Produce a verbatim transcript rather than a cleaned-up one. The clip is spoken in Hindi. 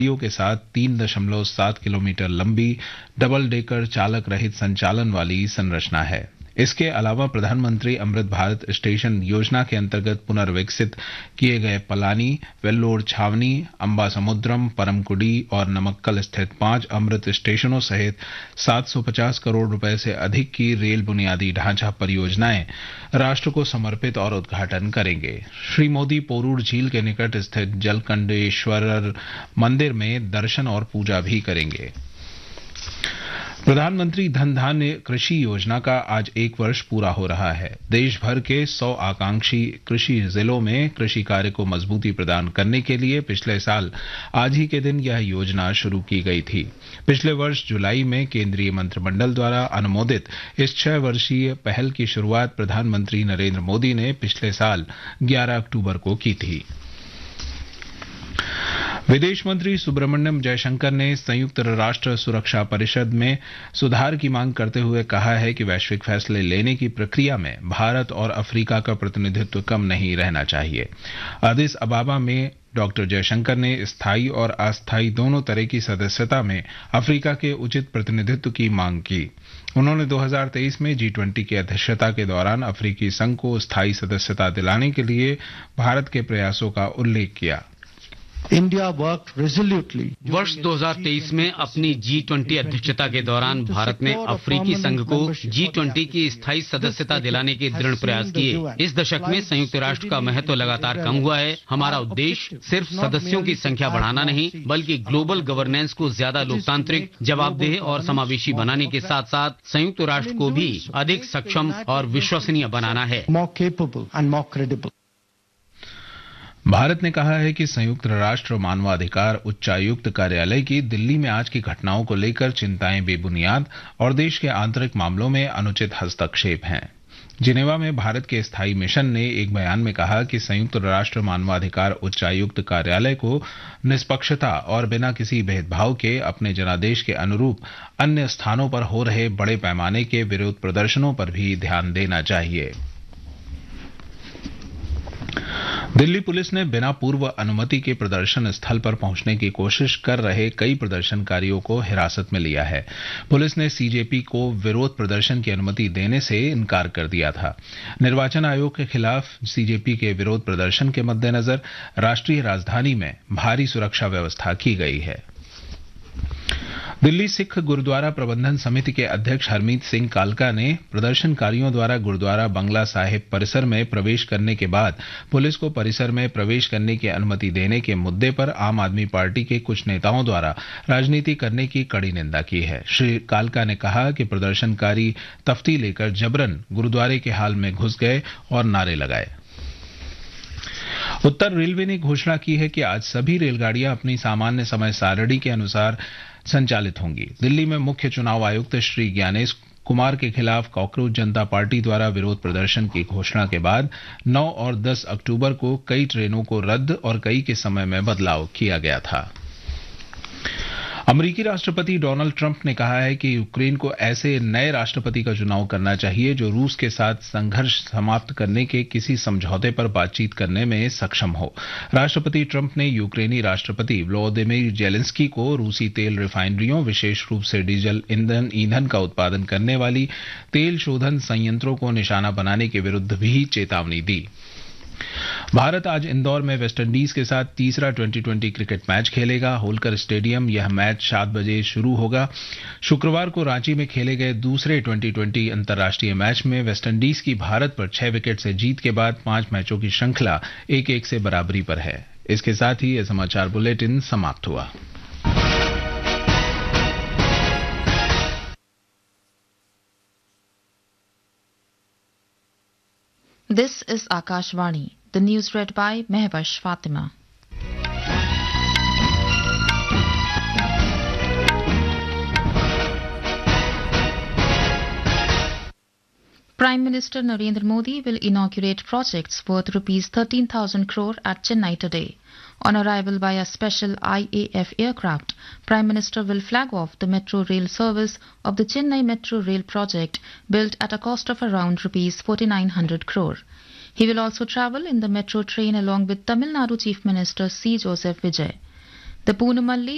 के साथ तीन दशमलव सात किलोमीटर लंबी डबल डेकर चालक रहित संचालन वाली संरचना है। इसके अलावा प्रधानमंत्री अमृत भारत स्टेशन योजना के अंतर्गत पुनर्विकसित किए गए पलानी, वेल्लोर छावनी, अम्बासमुद्रम, परमकुडी और नमक्कल स्थित पांच अमृत स्टेशनों सहित सात सौ पचास करोड़ रुपए से अधिक की रेल बुनियादी ढांचा परियोजनाएं राष्ट्र को समर्पित और उद्घाटन करेंगे। श्री मोदी पोरूर झील के निकट स्थित जलकंडेश्वर मंदिर में दर्शन और पूजा भी करेंगे। प्रधानमंत्री धन धान्य कृषि योजना का आज एक वर्ष पूरा हो रहा है। देश भर के सौ आकांक्षी कृषि जिलों में कृषि कार्य को मजबूती प्रदान करने के लिए पिछले साल आज ही के दिन यह योजना शुरू की गई थी। पिछले वर्ष जुलाई में केंद्रीय मंत्रिमंडल द्वारा अनुमोदित इस छह वर्षीय पहल की शुरुआत प्रधानमंत्री नरेंद्र मोदी ने पिछले साल ग्यारह अक्टूबर को की थी। विदेश मंत्री सुब्रमण्यम जयशंकर ने संयुक्त राष्ट्र सुरक्षा परिषद में सुधार की मांग करते हुए कहा है कि वैश्विक फैसले लेने की प्रक्रिया में भारत और अफ्रीका का प्रतिनिधित्व कम नहीं रहना चाहिए। अदिस अबाबा में डॉक्टर जयशंकर ने स्थायी और अस्थायी दोनों तरह की सदस्यता में अफ्रीका के उचित प्रतिनिधित्व की मांग की। उन्होंने दो हज़ार तेईस में जी ट्वेंटी की अध्यक्षता के दौरान अफ्रीकी संघ को स्थायी सदस्यता दिलाने के लिए भारत के प्रयासों का उल्लेख किया। इंडिया वर्क रेजोल्यूटली वर्ष दो हज़ार तेईस में अपनी जी ट्वेंटी अध्यक्षता के दौरान भारत ने अफ्रीकी संघ को जी ट्वेंटी की स्थायी सदस्यता दिलाने के दृढ़ प्रयास किए। इस दशक में संयुक्त राष्ट्र का महत्व लगातार कम हुआ है। हमारा उद्देश्य सिर्फ सदस्यों की संख्या बढ़ाना नहीं, बल्कि ग्लोबल गवर्नेंस को ज्यादा लोकतांत्रिक, जवाबदेह और समावेशी बनाने के साथ साथ संयुक्त राष्ट्र को भी अधिक सक्षम और विश्वसनीय बनाना है। भारत ने कहा है कि संयुक्त राष्ट्र मानवाधिकार उच्चायुक्त कार्यालय की दिल्ली में आज की घटनाओं को लेकर चिंताएं बेबुनियाद और देश के आंतरिक मामलों में अनुचित हस्तक्षेप हैं। जिनेवा में भारत के स्थायी मिशन ने एक बयान में कहा कि संयुक्त राष्ट्र मानवाधिकार उच्चायुक्त कार्यालय को निष्पक्षता और बिना किसी भेदभाव के अपने जनादेश के अनुरूप अन्य स्थानों पर हो रहे बड़े पैमाने के विरोध प्रदर्शनों पर भी ध्यान देना चाहिए। दिल्ली पुलिस ने बिना पूर्व अनुमति के प्रदर्शन स्थल पर पहुंचने की कोशिश कर रहे कई प्रदर्शनकारियों को हिरासत में लिया है। पुलिस ने सीजेपी को विरोध प्रदर्शन की अनुमति देने से इनकार कर दिया था। निर्वाचन आयोग के खिलाफ सीजेपी के विरोध प्रदर्शन के मद्देनजर राष्ट्रीय राजधानी में भारी सुरक्षा व्यवस्था की गई है। दिल्ली सिख गुरुद्वारा प्रबंधन समिति के अध्यक्ष हरमीत सिंह कालका ने प्रदर्शनकारियों द्वारा गुरुद्वारा बंगला साहिब परिसर में प्रवेश करने के बाद पुलिस को परिसर में प्रवेश करने की अनुमति देने के मुद्दे पर आम आदमी पार्टी के कुछ नेताओं द्वारा राजनीति करने की कड़ी निंदा की है। श्री कालका ने कहा कि प्रदर्शनकारी तख्ती लेकर जबरन गुरुद्वारे के हाल में घुस गए और नारे लगाए। उत्तर रेलवे ने घोषणा की है कि आज सभी रेलगाड़ियां अपनी सामान्य समय सारणी के अनुसार संचालित होंगी। दिल्ली में मुख्य चुनाव आयुक्त श्री ज्ञानेश कुमार के खिलाफ कॉकरोच जनता पार्टी द्वारा विरोध प्रदर्शन की घोषणा के बाद नौ और दस अक्टूबर को कई ट्रेनों को रद्द और कई के समय में बदलाव किया गया था। अमेरिकी राष्ट्रपति डोनाल्ड ट्रंप ने कहा है कि यूक्रेन को ऐसे नए राष्ट्रपति का चुनाव करना चाहिए जो रूस के साथ संघर्ष समाप्त करने के किसी समझौते पर बातचीत करने में सक्षम हो। राष्ट्रपति ट्रंप ने यूक्रेनी राष्ट्रपति व्लादिमीर जेलेंस्की को रूसी तेल रिफाइनरियों, विशेष रूप से डीजल ईंधन ईंधन का उत्पादन करने वाली तेल शोधन संयंत्रों को निशाना बनाने के विरुद्ध भी चेतावनी दी। भारत आज इंदौर में वेस्टइंडीज के साथ तीसरा ट्वेंटी ट्वेंटी क्रिकेट मैच खेलेगा। होलकर स्टेडियम यह मैच सात बजे शुरू होगा। शुक्रवार को रांची में खेले गए दूसरे ट्वेंटी ट्वेंटी अंतर्राष्ट्रीय मैच में वेस्टइंडीज की भारत पर छह विकेट से जीत के बाद पांच मैचों की श्रृंखला एक एक से बराबरी पर है। इसके साथ ही यह समाचार बुलेटिन समाप्त हुआ। This is Akashvani. The news read by Mehwash Fatima. Prime Minister Narendra Modi will inaugurate projects worth rupees thirteen thousand crore at Chennai today. On arrival by a special I A F aircraft, Prime Minister will flag off the metro rail service of the Chennai Metro Rail project built at a cost of around rupees forty-nine hundred crore. He will also travel in the metro train along with Tamil Nadu Chief Minister C. Joseph Vijay. The Poonamalli